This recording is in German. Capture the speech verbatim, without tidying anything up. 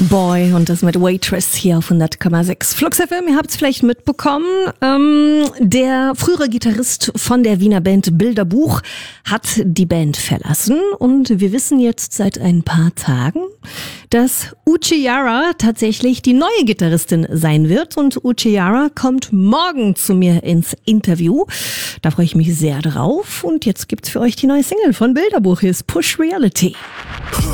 Boy und das mit Waitress hier auf hundert Komma sechs Flux F M. Ihr habt es vielleicht mitbekommen. Ähm, der frühere Gitarrist von der Wiener Band Bilderbuch hat die Band verlassen und wir wissen jetzt seit ein paar Tagen, dass Uche Yara tatsächlich die neue Gitarristin sein wird und Uche Yara kommt morgen zu mir ins Interview. Da freue ich mich sehr drauf und jetzt gibt's für euch die neue Single von Bilderbuch. Hier ist Push Reality.